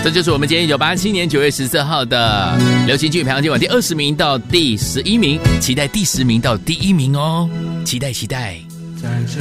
这就是我们今天1987年9月14号的流行剧排行榜第20名到第11名，期待第10名到第1名哦，期待期待。 在这